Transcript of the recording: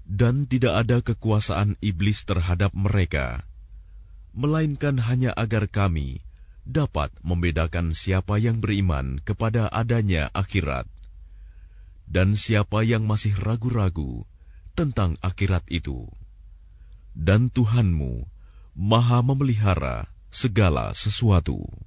Dan tidak ada kekuasaan iblis terhadap mereka, melainkan hanya agar kami dapat membedakan siapa yang beriman kepada adanya akhirat, dan siapa yang masih ragu-ragu tentang akhirat itu. Dan Tuhanmu Maha memelihara segala sesuatu.